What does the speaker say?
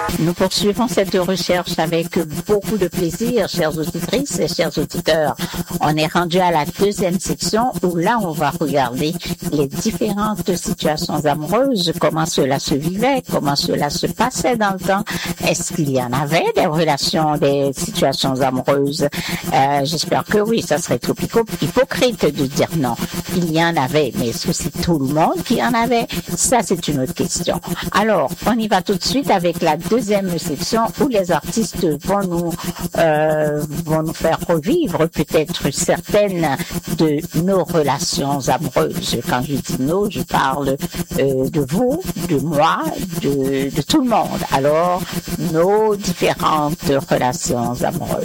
Nous poursuivons cette recherche avec beaucoup de plaisir, chères auditrices et chers auditeurs. On est rendu à la deuxième section où là, on va regarder les différentes situations amoureuses, comment cela se vivait, comment cela se passait dans le temps. Est-ce qu'il y en avait des relations, des situations amoureuses? J'espère que oui, ça serait trop hypocrite de dire non. Il y en avait, mais est-ce que c'est tout le monde qui en avait? Ça, c'est une autre question. Alors, on y va tout de suite avec la deuxième section où les artistes vont nous faire revivre peut-être certaines de nos relations amoureuses. Quand je dis nous, je parle de vous, de moi, de tout le monde. Alors, nos différentes relations amoureuses.